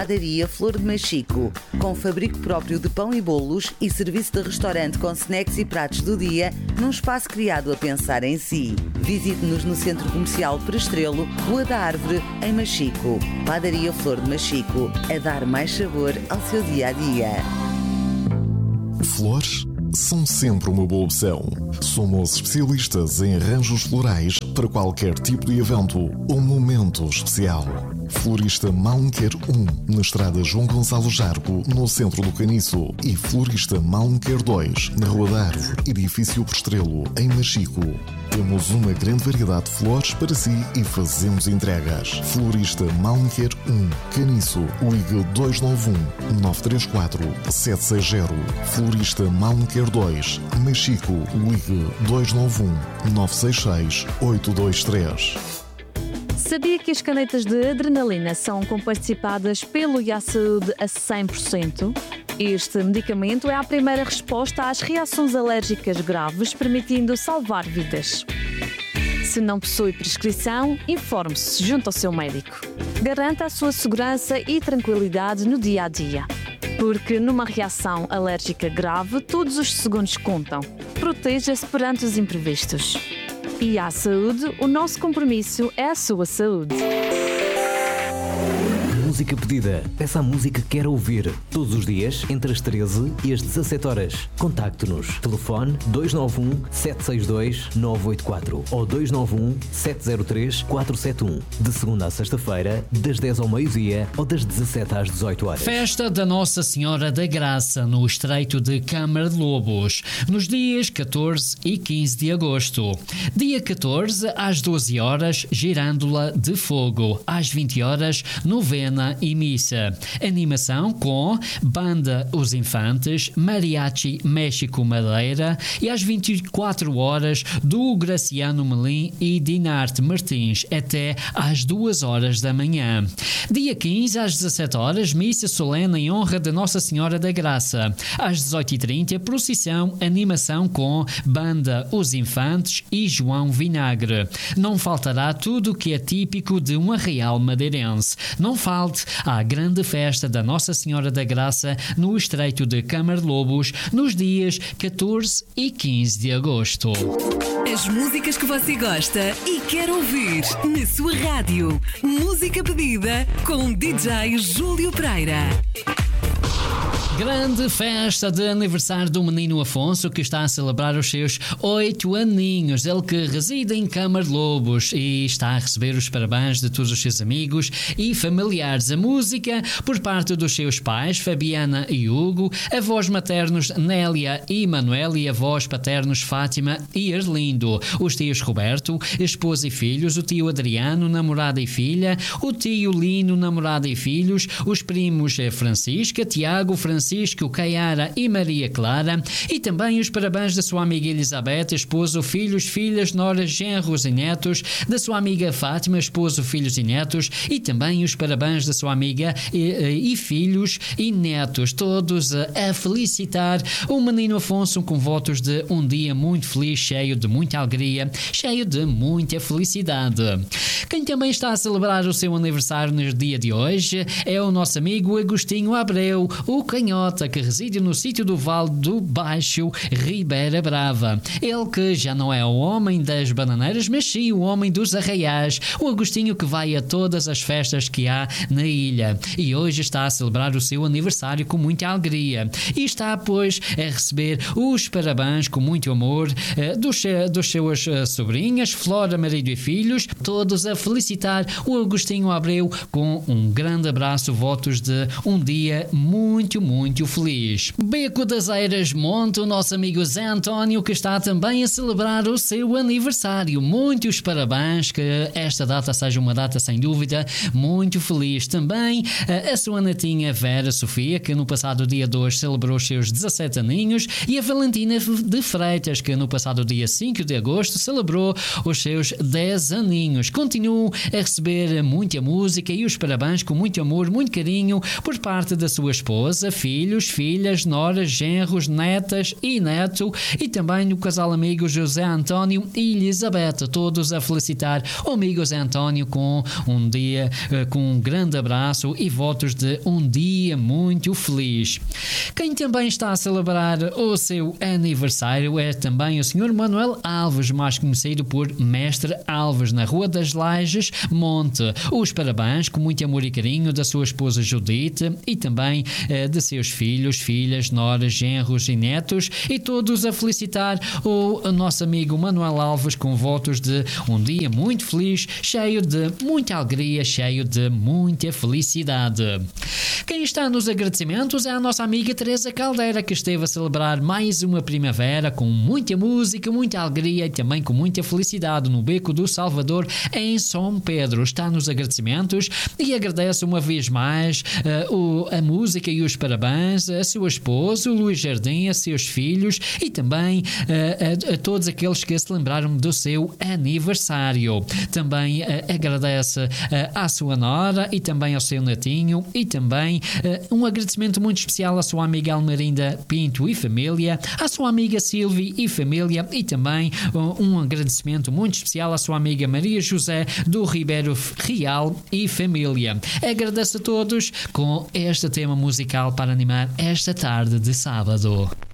Padaria Flor de Machico, com fabrico próprio de pão e bolos e serviço de restaurante com snacks e pratos do dia, num espaço criado a pensar em si. Visite-nos no Centro Comercial Prestrelo, Rua da Árvore, em Machico. Padaria Flor de Machico, a dar mais sabor ao seu dia-a-dia. Flores são sempre uma boa opção. Somos especialistas em arranjos florais para qualquer tipo de evento ou momento especial. Florista Malmequer 1, na estrada João Gonçalo Jarco, no centro do Caniço, e Florista Malmequer 2, na Rua da Árvore, edifício Prestrelo, em Machico. Temos uma grande variedade de flores para si e fazemos entregas. Florista Malmequer 1, Caniço, ligue 291 934 760. Florista Malmequer 2, Machico, ligue 291 966 823. Sabia que as canetas de adrenalina são comparticipadas pelo IASaúde a 100%? Este medicamento é a primeira resposta às reações alérgicas graves, permitindo salvar vidas. Se não possui prescrição, informe-se junto ao seu médico. Garanta a sua segurança e tranquilidade no dia-a-dia. Porque numa reação alérgica grave, todos os segundos contam. Proteja-se perante os imprevistos. E à saúde, o nosso compromisso é a sua saúde. Música pedida. Peça a música que quer ouvir. Todos os dias, entre as 13 e as 17 horas. Contacte-nos. Telefone 291-762-984 ou 291-703-471. De segunda a sexta-feira, das 10 ao meio-dia ou das 17 às 18 horas. Festa da Nossa Senhora da Graça no Estreito de Câmara de Lobos, nos dias 14 e 15 de agosto. Dia 14, às 12 horas, Girândola de Fogo. Às 20 horas, novena e missa. Animação com Banda Os Infantes, Mariachi México Madeira e às 24 horas do Graciano Melim e Dinarte Martins até às 2 horas da manhã. Dia 15 às 17 horas, missa solene em honra de Nossa Senhora da Graça. Às 18h30, procissão, animação com Banda Os Infantes e João Vinagre. Não faltará tudo o que é típico de um arraial madeirense. Não falte à grande festa da Nossa Senhora da Graça no Estreito de Câmara de Lobos nos dias 14 e 15 de agosto. As músicas que você gosta e quer ouvir na sua rádio. Música pedida com DJ Júlio Pereira. Grande festa de aniversário do menino Afonso, que está a celebrar os seus 8 aninhos. Ele que reside em Câmara de Lobos e está a receber os parabéns de todos os seus amigos e familiares. A música por parte dos seus pais, Fabiana e Hugo, avós maternos Nélia e Manuel e avós paternos Fátima e Arlindo. Os tios Roberto, esposa e filhos, o tio Adriano, namorada e filha, o tio Lino, namorada e filhos, os primos Francisca, Tiago, Francisco, Caiara e Maria Clara, e também os parabéns da sua amiga Elizabeth, esposo, filhos, filhas, noras, genros e netos, da sua amiga Fátima, esposo, filhos e netos, e também os parabéns da sua amiga e filhos e netos, todos a felicitar o menino Afonso com votos de um dia muito feliz, cheio de muita alegria, cheio de muita felicidade. Quem também está a celebrar o seu aniversário no dia de hoje é o nosso amigo Agostinho Abreu, o canhota que reside no sítio do Vale do Baixo, Ribeira Brava. Ele que já não é o homem das bananeiras, mas sim o homem dos arraiais, o Agostinho que vai a todas as festas que há na ilha. E hoje está a celebrar o seu aniversário com muita alegria. E está, pois, a receber os parabéns com muito amor dos seus sobrinhas, Flora, marido e filhos, todos a felicitar o Agostinho Abreu com um grande abraço, votos de um dia muito, muito feliz. Beco das Eiras Monte, o nosso amigo Zé António, que está também a celebrar o seu aniversário. Muitos parabéns, que esta data seja uma data sem dúvida muito feliz. Também a sua netinha Vera Sofia, que no passado dia 2 celebrou os seus 17 aninhos, e a Valentina de Freitas, que no passado dia 5 de agosto celebrou os seus 10 aninhos. Continuam a receber muita música e os parabéns com muito amor, muito carinho por parte da sua esposa, filha filhos, filhas, noras, genros, netas e neto, e também o casal amigo José António e Elizabeth, todos a felicitar o amigo José António com um dia, com um grande abraço e votos de um dia muito feliz. Quem também está a celebrar o seu aniversário é também o Sr. Manuel Alves, mais conhecido por Mestre Alves, na Rua das Lajes, Monte. Os parabéns com muito amor e carinho da sua esposa Judite e também de seus filhos, filhas, noras, genros e netos, e todos a felicitar o nosso amigo Manuel Alves com votos de um dia muito feliz, cheio de muita alegria, cheio de muita felicidade. Quem está nos agradecimentos é a nossa amiga Teresa Caldeira, que esteve a celebrar mais uma primavera com muita música, muita alegria e também com muita felicidade no Beco do Salvador, em São Pedro. Está nos agradecimentos e agradece uma vez mais a música e os parabéns a seu esposo, Luís Jardim, a seus filhos e também a todos aqueles que se lembraram do seu aniversário. Também agradece à sua nora e também ao seu netinho e também um agradecimento muito especial à sua amiga Almerinda Pinto e família, à sua amiga Silvia e família e também um agradecimento muito especial à sua amiga Maria José do Ribeiro Real e família. Agradeço a todos com este tema musical para animar esta tarde de sábado.